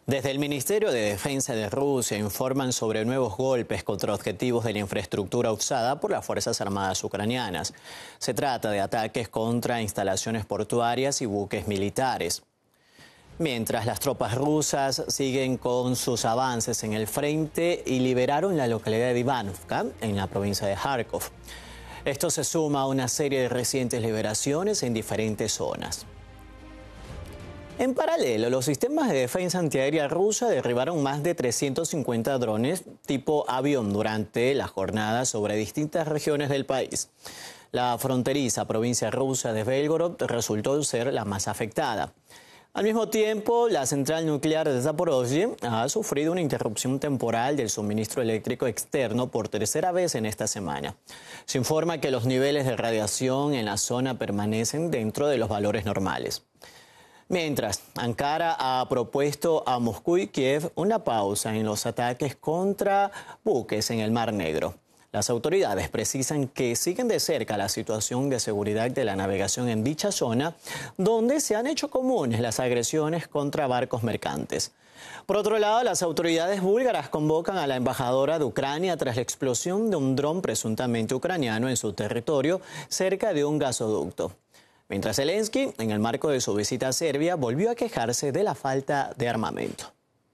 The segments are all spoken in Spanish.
Desde el Ministerio de Defensa de Rusia informan sobre nuevos golpes contra objetivos de la infraestructura usada por las Fuerzas Armadas ucranianas. Se trata de ataques contra instalaciones portuarias y buques militares. Mientras las tropas rusas siguen con sus avances en el frente y liberaron la localidad de Ivanovka, en la provincia de Kharkov. Esto se suma a una serie de recientes liberaciones en diferentes zonas. En paralelo, los sistemas de defensa antiaérea rusa derribaron más de 350 drones tipo avión durante la jornada sobre distintas regiones del país. La fronteriza provincia rusa de Belgorod resultó ser la más afectada. Al mismo tiempo, la central nuclear de Zaporozhye ha sufrido una interrupción temporal del suministro eléctrico externo por tercera vez en esta semana. Se informa que los niveles de radiación en la zona permanecen dentro de los valores normales. Mientras, Ankara ha propuesto a Moscú y Kiev una pausa en los ataques contra buques en el Mar Negro. Las autoridades precisan que siguen de cerca la situación de seguridad de la navegación en dicha zona, donde se han hecho comunes las agresiones contra barcos mercantes. Por otro lado, las autoridades búlgaras convocan a la embajadora de Ucrania tras la explosión de un dron presuntamente ucraniano en su territorio cerca de un gasoducto. Mientras Zelensky, en el marco de su visita a Serbia, volvió a quejarse de la falta de armamento.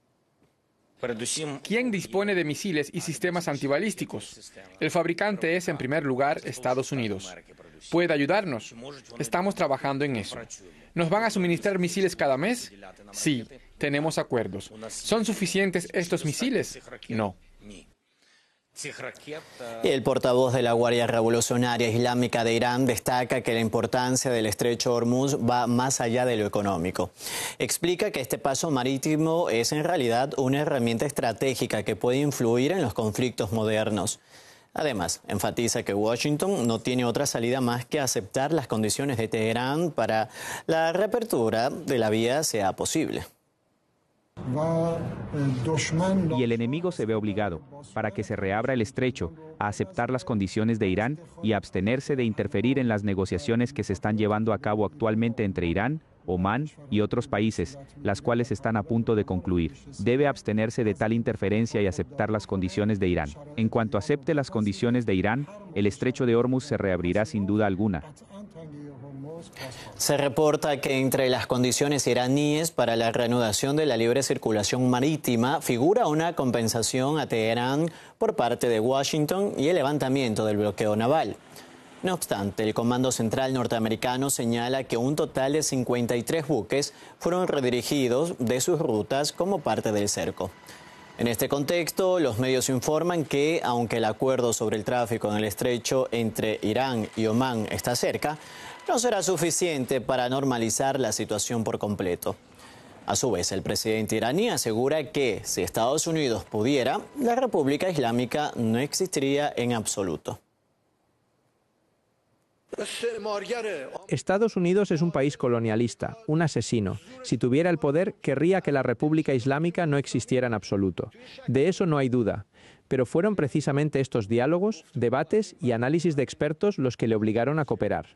¿Quién dispone de misiles y sistemas antibalísticos? El fabricante es, en primer lugar, Estados Unidos. ¿Puede ayudarnos? Estamos trabajando en eso. ¿Nos van a suministrar misiles cada mes? Sí, tenemos acuerdos. ¿Son suficientes estos misiles? No. El portavoz de la Guardia Revolucionaria Islámica de Irán destaca que la importancia del estrecho Hormuz va más allá de lo económico. Explica que este paso marítimo es en realidad una herramienta estratégica que puede influir en los conflictos modernos. Además, enfatiza que Washington no tiene otra salida más que aceptar las condiciones de Teherán para la reapertura de la vía sea posible. Y el enemigo se ve obligado, para que se reabra el estrecho, a aceptar las condiciones de Irán y a abstenerse de interferir en las negociaciones que se están llevando a cabo actualmente entre Irán, Omán y otros países, las cuales están a punto de concluir. Debe abstenerse de tal interferencia y aceptar las condiciones de Irán. En cuanto acepte las condiciones de Irán, el estrecho de Hormuz se reabrirá sin duda alguna. Se reporta que entre las condiciones iraníes para la reanudación de la libre circulación marítima figura una compensación a Teherán por parte de Washington y el levantamiento del bloqueo naval. No obstante, el Comando Central norteamericano señala que un total de 53 buques fueron redirigidos de sus rutas como parte del cerco. En este contexto, los medios informan que, aunque el acuerdo sobre el tráfico en el estrecho entre Irán y Omán está cerca, no será suficiente para normalizar la situación por completo. A su vez, el presidente iraní asegura que, si Estados Unidos pudiera, la República Islámica no existiría en absoluto. Estados Unidos es un país colonialista, un asesino. Si tuviera el poder, querría que la República Islámica no existiera en absoluto. De eso no hay duda. Pero fueron precisamente estos diálogos, debates y análisis de expertos los que le obligaron a cooperar.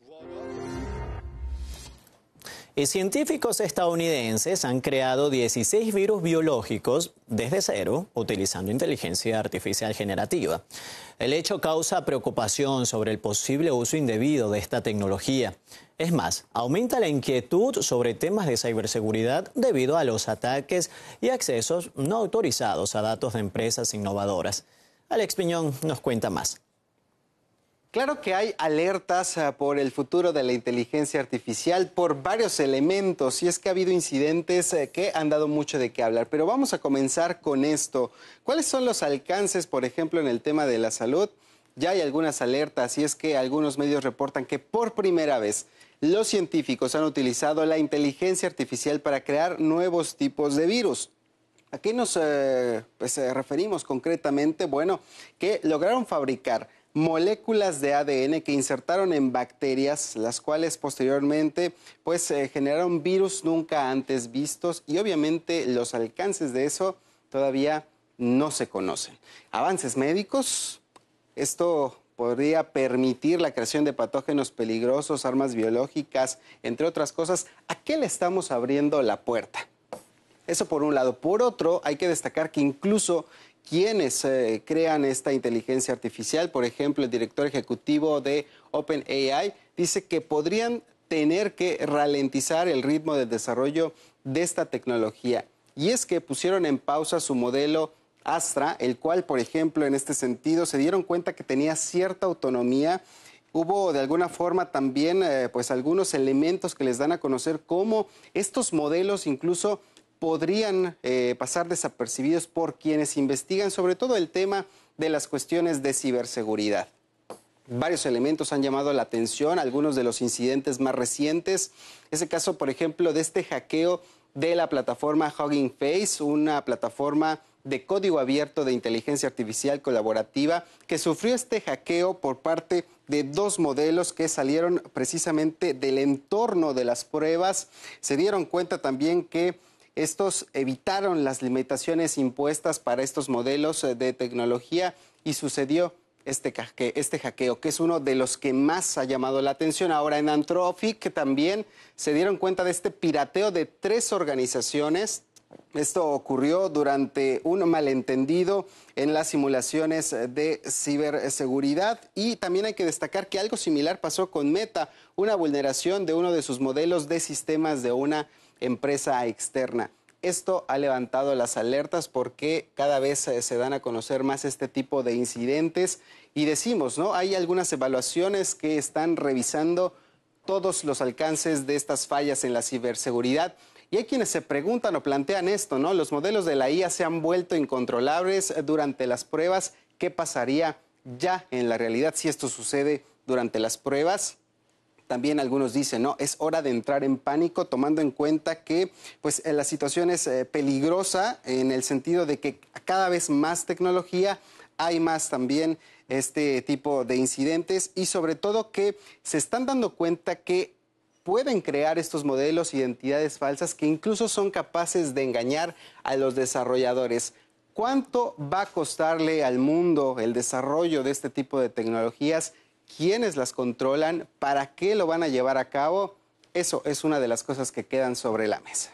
Y científicos estadounidenses han creado 16 virus biológicos desde cero utilizando inteligencia artificial generativa. El hecho causa preocupación sobre el posible uso indebido de esta tecnología. Es más, aumenta la inquietud sobre temas de ciberseguridad debido a los ataques y accesos no autorizados a datos de empresas innovadoras. Alex Piñón nos cuenta más. Claro que hay alertas por el futuro de la inteligencia artificial por varios elementos y es que ha habido incidentes que han dado mucho de qué hablar. Pero vamos a comenzar con esto. ¿Cuáles son los alcances, por ejemplo, en el tema de la salud? Ya hay algunas alertas y es que algunos medios reportan que por primera vez los científicos han utilizado la inteligencia artificial para crear nuevos tipos de virus. ¿A qué nos referimos concretamente? Bueno, que lograron fabricar moléculas de ADN que insertaron en bacterias, las cuales posteriormente generaron virus nunca antes vistos y obviamente los alcances de eso todavía no se conocen. Avances médicos, esto podría permitir la creación de patógenos peligrosos, armas biológicas, entre otras cosas. ¿A qué le estamos abriendo la puerta? Eso por un lado. Por otro, hay que destacar que incluso quienes crean esta inteligencia artificial, por ejemplo, el director ejecutivo de OpenAI, dice que podrían tener que ralentizar el ritmo del desarrollo de esta tecnología. Y es que pusieron en pausa su modelo Astra, el cual, por ejemplo, en este sentido, se dieron cuenta que tenía cierta autonomía. Hubo de alguna forma también pues algunos elementos que les dan a conocer cómo estos modelos incluso podrían pasar desapercibidos por quienes investigan sobre todo el tema de las cuestiones de ciberseguridad. Varios elementos han llamado la atención, algunos de los incidentes más recientes. Ese caso, por ejemplo, de este hackeo de la plataforma Hugging Face, una plataforma de código abierto de inteligencia artificial colaborativa que sufrió este hackeo por parte de dos modelos que salieron precisamente del entorno de las pruebas. Se dieron cuenta también que estos evitaron las limitaciones impuestas para estos modelos de tecnología y sucedió este hackeo, que es uno de los que más ha llamado la atención. Ahora en Anthropic también se dieron cuenta de este pirateo de 3 organizaciones. Esto ocurrió durante un malentendido en las simulaciones de ciberseguridad y también hay que destacar que algo similar pasó con Meta, una vulneración de uno de sus modelos de sistemas de una empresa externa. Esto ha levantado las alertas porque cada vez se dan a conocer más este tipo de incidentes y decimos, ¿no? Hay algunas evaluaciones que están revisando todos los alcances de estas fallas en la ciberseguridad. Y hay quienes se preguntan o plantean esto, ¿no? Los modelos de la IA se han vuelto incontrolables durante las pruebas. ¿Qué pasaría ya en la realidad si esto sucede durante las pruebas? También algunos dicen, no, es hora de entrar en pánico tomando en cuenta que pues, la situación es peligrosa en el sentido de que cada vez más tecnología, hay más también este tipo de incidentes y sobre todo que se están dando cuenta que pueden crear estos modelos identidades falsas que incluso son capaces de engañar a los desarrolladores. ¿Cuánto va a costarle al mundo el desarrollo de este tipo de tecnologías? ¿Quiénes las controlan? ¿Para qué lo van a llevar a cabo? Eso es una de las cosas que quedan sobre la mesa.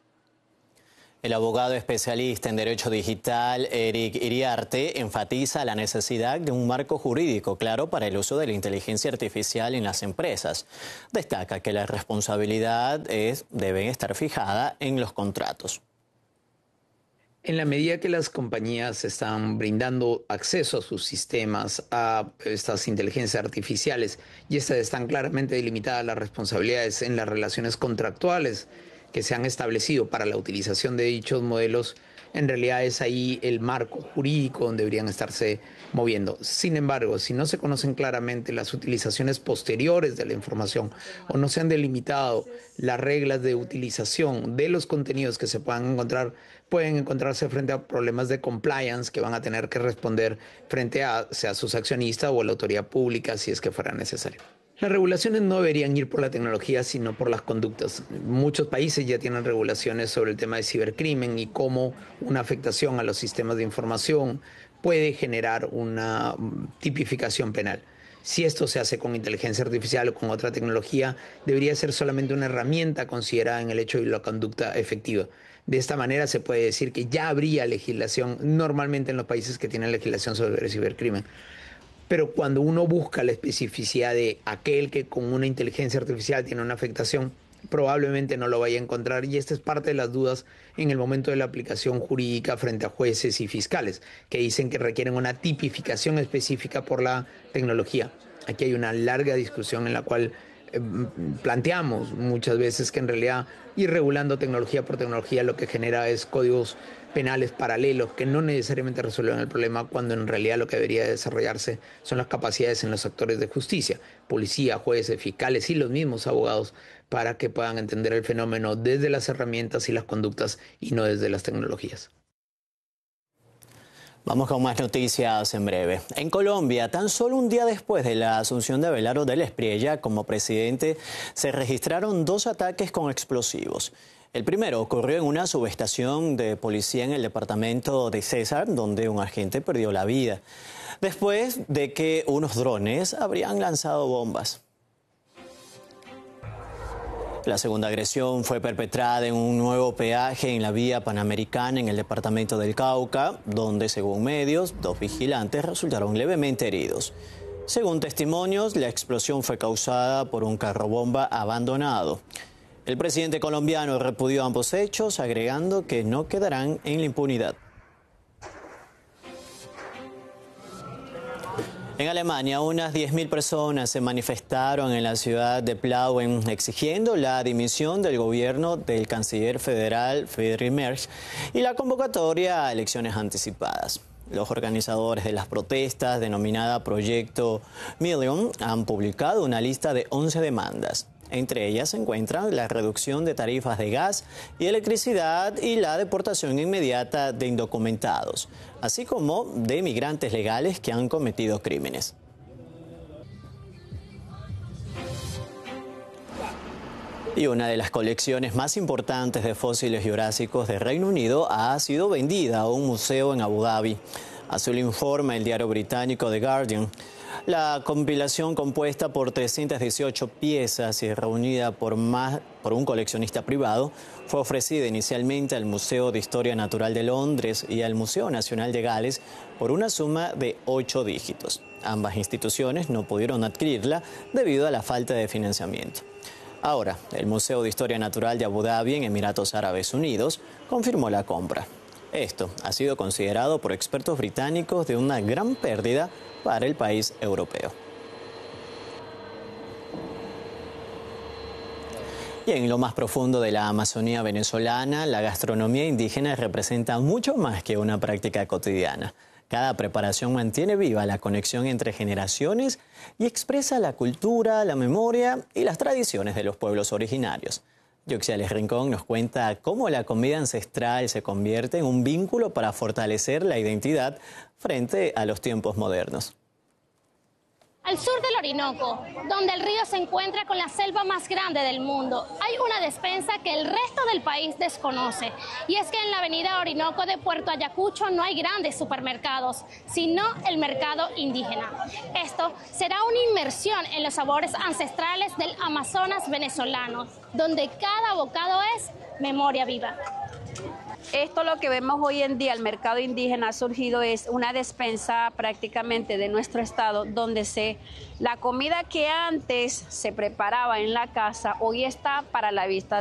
El abogado especialista en Derecho Digital, Eric Iriarte, enfatiza la necesidad de un marco jurídico claro para el uso de la inteligencia artificial en las empresas. Destaca que la responsabilidad debe estar fijada en los contratos. En la medida que las compañías están brindando acceso a sus sistemas, a estas inteligencias artificiales, y estas están claramente delimitadas las responsabilidades en las relaciones contractuales que se han establecido para la utilización de dichos modelos, en realidad es ahí el marco jurídico donde deberían estarse moviendo. Sin embargo, si no se conocen claramente las utilizaciones posteriores de la información o no se han delimitado las reglas de utilización de los contenidos que se puedan encontrar, pueden encontrarse frente a problemas de compliance que van a tener que responder frente a sea sus accionistas o a la autoridad pública si es que fuera necesario. Las regulaciones no deberían ir por la tecnología, sino por las conductas. Muchos países ya tienen regulaciones sobre el tema de cibercrimen y cómo una afectación a los sistemas de información puede generar una tipificación penal. Si esto se hace con inteligencia artificial o con otra tecnología, debería ser solamente una herramienta considerada en el hecho de la conducta efectiva. De esta manera se puede decir que ya habría legislación normalmente en los países que tienen legislación sobre el cibercrimen. Pero cuando uno busca la especificidad de aquel que con una inteligencia artificial tiene una afectación, probablemente no lo vaya a encontrar y esta es parte de las dudas en el momento de la aplicación jurídica frente a jueces y fiscales, que dicen que requieren una tipificación específica por la tecnología. Aquí hay una larga discusión en la cual planteamos muchas veces que en realidad ir regulando tecnología por tecnología lo que genera es códigos penales paralelos que no necesariamente resuelven el problema cuando en realidad lo que debería desarrollarse son las capacidades en los actores de justicia, policía, jueces, fiscales y los mismos abogados para que puedan entender el fenómeno desde las herramientas y las conductas y no desde las tecnologías. Vamos con más noticias en breve. En Colombia, tan solo un día después de la asunción de Abelardo del Espriella como presidente, se registraron 2 ataques con explosivos. El primero ocurrió en una subestación de policía en el departamento de César, donde un agente perdió la vida, después de que unos drones habrían lanzado bombas. La segunda agresión fue perpetrada en un nuevo peaje en la vía Panamericana en el departamento del Cauca, donde, según medios, 2 vigilantes resultaron levemente heridos. Según testimonios, la explosión fue causada por un carro-bomba abandonado. El presidente colombiano repudió ambos hechos, agregando que no quedarán en la impunidad. En Alemania, unas 10.000 personas se manifestaron en la ciudad de Plauen exigiendo la dimisión del gobierno del canciller federal Friedrich Merz y la convocatoria a elecciones anticipadas. Los organizadores de las protestas, denominada Proyecto Million, han publicado una lista de 11 demandas. Entre ellas se encuentran la reducción de tarifas de gas y electricidad y la deportación inmediata de indocumentados, así como de migrantes legales que han cometido crímenes. Y una de las colecciones más importantes de fósiles jurásicos del Reino Unido ha sido vendida a un museo en Abu Dhabi. Así lo informa el diario británico The Guardian. La compilación, compuesta por 318 piezas y reunida por un coleccionista privado, fue ofrecida inicialmente al Museo de Historia Natural de Londres y al Museo Nacional de Gales por una suma de 8 dígitos. Ambas instituciones no pudieron adquirirla debido a la falta de financiamiento. Ahora, el Museo de Historia Natural de Abu Dhabi, en Emiratos Árabes Unidos, confirmó la compra. Esto ha sido considerado por expertos británicos de una gran pérdida para el país europeo. Y en lo más profundo de la Amazonía venezolana, la gastronomía indígena representa mucho más que una práctica cotidiana. Cada preparación mantiene viva la conexión entre generaciones y expresa la cultura, la memoria y las tradiciones de los pueblos originarios. Yoxiales Rincón nos cuenta cómo la comida ancestral se convierte en un vínculo para fortalecer la identidad frente a los tiempos modernos. Al sur del Orinoco, donde el río se encuentra con la selva más grande del mundo, hay una despensa que el resto del país desconoce. Y es que en la avenida Orinoco de Puerto Ayacucho no hay grandes supermercados, sino el mercado indígena. Esto será una inmersión en los sabores ancestrales del Amazonas venezolano, donde cada bocado es memoria viva. Esto lo que vemos hoy en día, el mercado indígena ha surgido, es una despensa prácticamente de nuestro estado, donde la comida que antes se preparaba en la casa, hoy está para la vista